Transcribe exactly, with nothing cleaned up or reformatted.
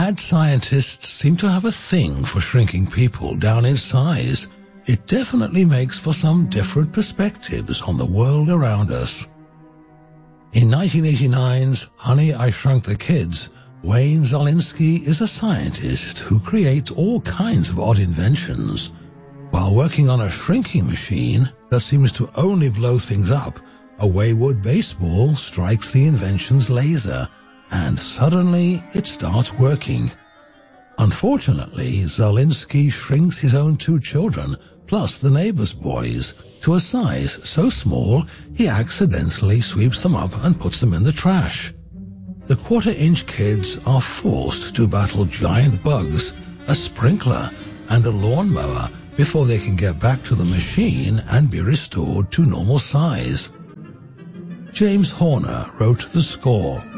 Mad scientists seem to have a thing for shrinking people down in size. It definitely makes for some different perspectives on the world around us. In nineteen eighty-nine's Honey, I Shrunk the Kids, Wayne Szalinski is a scientist who creates all kinds of odd inventions. While working on a shrinking machine that seems to only blow things up, a wayward baseball strikes the invention's laser, and suddenly it starts working. Unfortunately, Szalinski shrinks his own two children, plus the neighbor's boys, to a size so small he accidentally sweeps them up and puts them in the trash. The quarter-inch kids are forced to battle giant bugs, a sprinkler, and a lawnmower before they can get back to the machine and be restored to normal size. James Horner wrote the score.